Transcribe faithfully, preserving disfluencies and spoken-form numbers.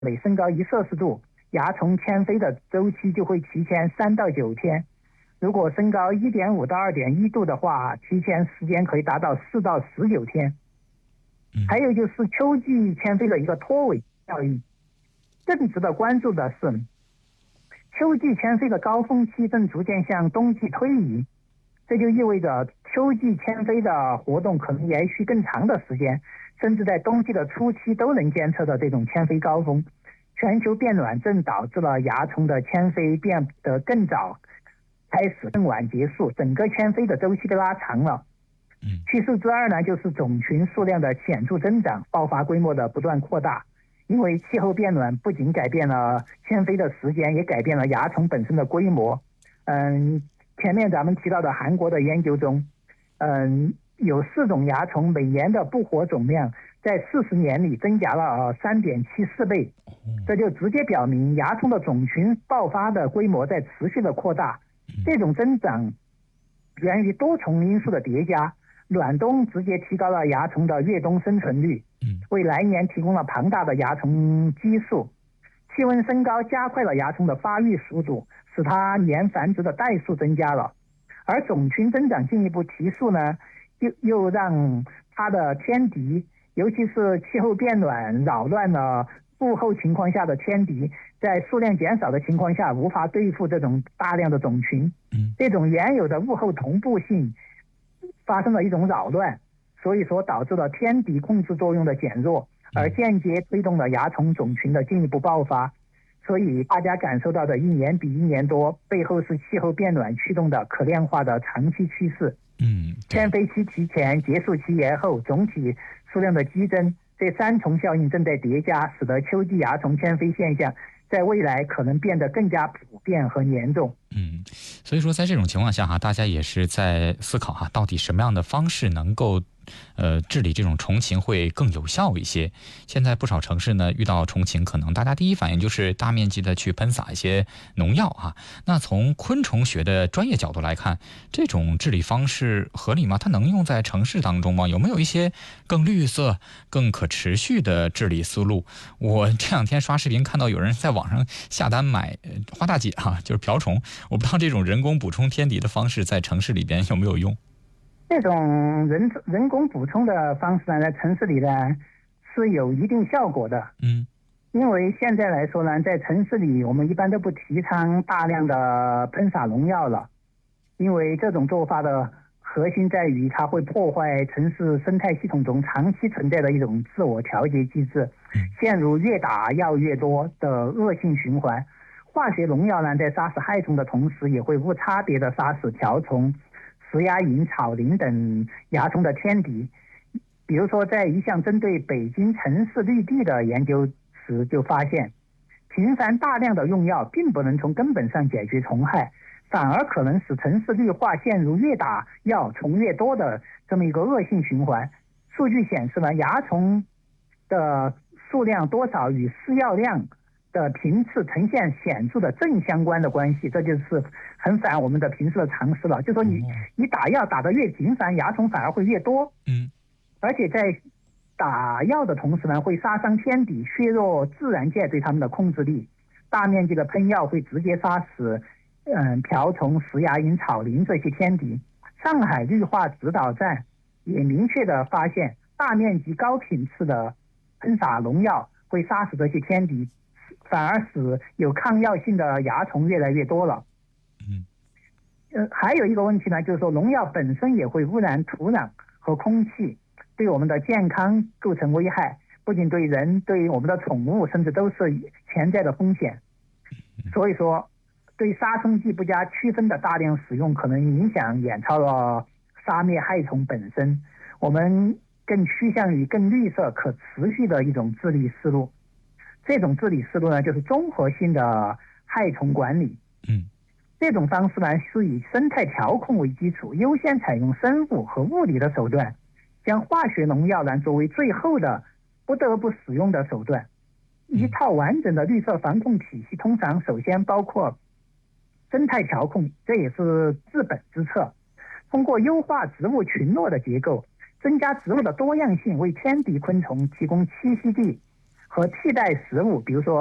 每升高一摄氏度，蚜虫迁飞的周期就会提前三到九天。如果升高 一点五到二点一度的话，提前时间可以达到四到十九天。还有就是秋季迁飞的一个拖尾效应。更值得关注的是，秋季迁飞的高峰期正逐渐向冬季推移，这就意味着秋季迁飞的活动可能延续更长的时间，甚至在冬季的初期都能监测到这种迁飞高峰。全球变暖正导致了蚜虫的迁飞变得更早开始更晚结束，整个迁飞的周期被拉长了。趋势之二呢，就是种群数量的显著增长，爆发规模的不断扩大。因为气候变暖不仅改变了迁飞的时间，也改变了蚜虫本身的规模。嗯，前面咱们提到的韩国的研究中，嗯，有四种蚜虫每年的不活种量在四十年里增加了 三点七四倍，这就直接表明蚜虫的种群爆发的规模在持续的扩大。这种增长源于多重因素的叠加，暖冬直接提高了蚜虫的越冬生存率，为来年提供了庞大的蚜虫基数。气温升高加快了蚜虫的发育速度，使它年繁殖的代数增加了。而种群增长进一步提速呢，又又让它的天敌，尤其是气候变暖扰乱了物候情况下的天敌，在数量减少的情况下无法对付这种大量的种群，这种原有的物候同步性发生了一种扰乱，所以说导致了天敌控制作用的减弱，而间接推动了蚜虫种群的进一步爆发。所以大家感受到的一年比一年多，背后是气候变暖驱动的可量化的长期趋势。 嗯， 迁飞期提前，结束期延后，总体数量的激增，这三重效应正在叠加，使得秋季蚜虫迁飞现象在未来可能变得更加普遍和严重。 嗯，所以说在这种情况下哈，大家也是在思考哈，到底什么样的方式能够呃治理这种虫禽会更有效一些。现在不少城市呢遇到虫禽，可能大家第一反应就是大面积的去喷洒一些农药哈。那从昆虫学的专业角度来看，这种治理方式合理吗？它能用在城市当中吗？有没有一些更绿色、更可持续的治理思路？我这两天刷视频看到有人在网上下单买花大姐哈，就是瓢虫。我不知道这种人工补充天敌的方式在城市里边有没有用？ 这种人人工补充的方式呢，在城市里呢是有一定效果的。 嗯， 因为现在来说呢，在城市里我们一般都不提倡大量的喷洒农药了，因为这种做法的核心在于它会破坏城市生态系统中长期存在的一种自我调节机制，陷入越打药越多的恶性循环。化学农药呢，在杀死害虫的同时，也会无差别的杀死瓢虫、石鸦蝇、草蛉等蚜虫的天敌。比如说，在一项针对北京城市绿地的研究时就发现，频繁大量的用药并不能从根本上解决虫害，反而可能使城市绿化陷入越打药虫越多的这么一个恶性循环。数据显示呢，蚜虫的数量多少与施药量的频次呈现显著的正相关的关系，这就是很反我们的平时的常识了。就说你你打药打得越频繁，蚜虫反而会越多。 嗯，而且在打药的同时呢，会杀伤天敌，削弱自然界对它们的控制力。大面积的喷药会直接杀死嗯瓢虫、石鸦蝇、草蛉这些天敌。上海绿化指导站也明确的发现，大面积高频次的喷洒农药会杀死这些天敌，反而使有抗药性的蚜虫越来越多了。 嗯， 呃，还有一个问题呢，就是说农药本身也会污染土壤和空气，对我们的健康构成危害，不仅对人，对我们的宠物，甚至都是潜在的风险。所以说，对杀虫剂不加区分的大量使用，可能影响远超了杀灭害虫本身。我们更趋向于更绿色、可持续的一种治理思路。这种治理思路呢，就是综合性的害虫管理。 嗯， 这种方式呢，是以生态调控为基础，优先采用生物和物理的手段，将化学农药呢作为最后的不得不使用的手段。一套完整的绿色防控体系，通常首先包括生态调控，这也是治本之策。通过优化植物群落的结构，增加植物的多样性，为天敌昆虫提供栖息地， 和替代食物，比如说